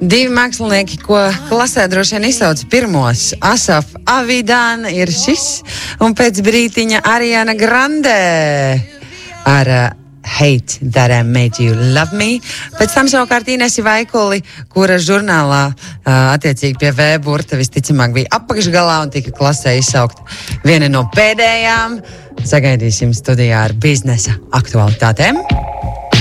Divi mākslinieki, ko klasē droši vien izsauc pirmos. Asaf Avidan ir šis, un pēc brītiņa Ariana Grande ar Hate That I Made You Love Me. Pēc tam savukārt Inesi Vaikuli, kura žurnālā attiecīgi pie V-burta visticamāk bija apakšgalā un tika klasē izsaukt viena no pēdējām. Sagaidīsim studijā ar biznesa aktualitātēm.